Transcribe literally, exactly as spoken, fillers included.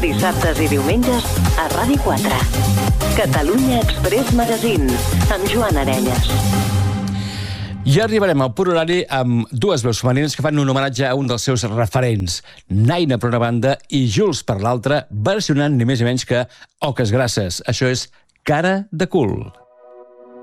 dissabtes i diumenges a Ràdio quatre. Catalunya Express Magazine, amb Joan Arenyes. Ja arribarem al punt horari amb dues veus femenines que fan un homenatge a un dels seus referents, Naina per una banda i Jules per l'altra, versionant ni més ni menys que Oques Grasses. Això és Cara de cul.